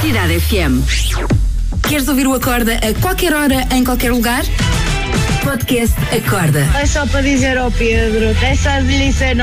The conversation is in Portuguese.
Comunidade FM. Queres ouvir o Acorda a qualquer hora, em qualquer lugar? Podcast Acorda. É só para dizer ao Pedro, essa delícia